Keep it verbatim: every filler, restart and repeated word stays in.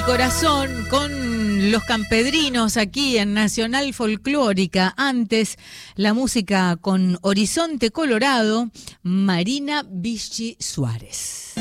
corazón con los campedrinos aquí en Nacional Folclórica. Antes, la música con Horizonte Colorado, Marina Vichy Suárez.